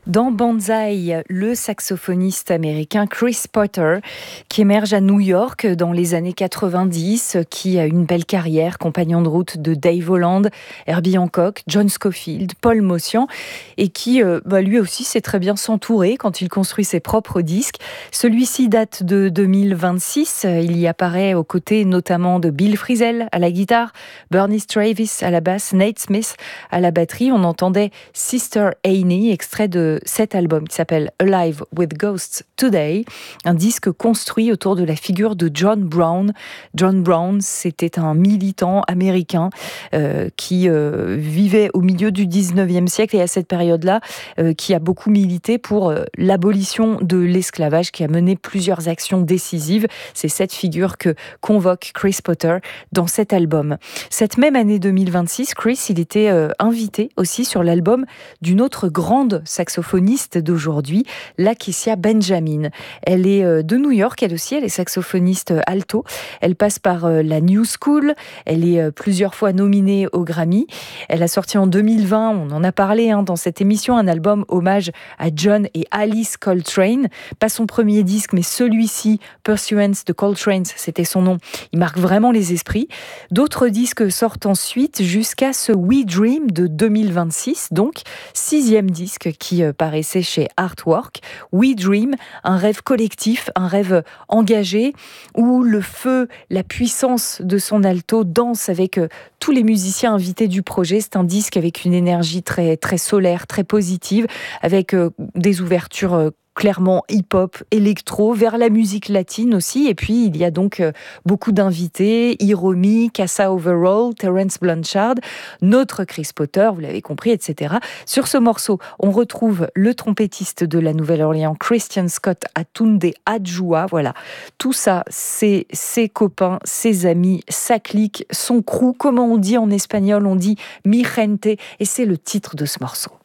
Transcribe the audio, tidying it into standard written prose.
Dans Banzai, le saxophoniste américain Chris Potter, qui émerge à New York dans les années 90, qui a une belle carrière, compagnon de route de Dave Holland, Herbie Hancock, John Scofield, Paul Motian, et qui lui aussi sait très bien s'entourer quand il construit ses propres disques. Celui-ci date de 2026, il y apparaît aux côtés notamment de Bill Frisell à la guitare, Bernie Travis à la basse, Nate Smith à la batterie. On entendait Sister Annie, extrait de cet album qui s'appelle Alive with Ghosts Today, un disque construit autour de la figure de John Brown. John Brown, c'était un militant américain qui vivait au milieu du 19e siècle et à cette période-là, qui a beaucoup milité pour l'abolition de l'esclavage, qui a mené plusieurs actions décisives. C'est cette figure que convoque Chris Potter dans cet album. Cette même année 2026, Chris, il était invité aussi sur l'album d'une autre grande saxophoniste d'aujourd'hui, Lakecia Benjamin. Elle est de New York, elle aussi, elle est saxophoniste alto. Elle passe par la New School, elle est plusieurs fois nominée au Grammy. Elle a sorti en 2020, on en a parlé dans cette émission, un album hommage à John et Alice Coltrane. Pas son premier disque, mais celui-ci, Pursuance de Coltrane, c'était son nom. Il marque vraiment les esprits. D'autres disques sortent ensuite jusqu'à ce We Dream de 2026, donc 6e disque qui paraissait chez Artwork. We Dream, un rêve collectif, un rêve engagé, où le feu, la puissance de son alto danse avec tous les musiciens invités du projet. C'est un disque avec une énergie très, très solaire, très positive, avec des ouvertures clairement hip-hop, électro, vers la musique latine aussi. Et puis, il y a donc beaucoup d'invités, Hiromi, Casa Overall, Terence Blanchard, notre Chris Potter, vous l'avez compris, etc. Sur ce morceau, on retrouve le trompettiste de la Nouvelle-Orléans, Christian Scott Atunde Adjoua. Voilà, tout ça, c'est ses copains, ses amis, sa clique, son crew. Comment on dit en espagnol? On dit mi gente, et c'est le titre de ce morceau.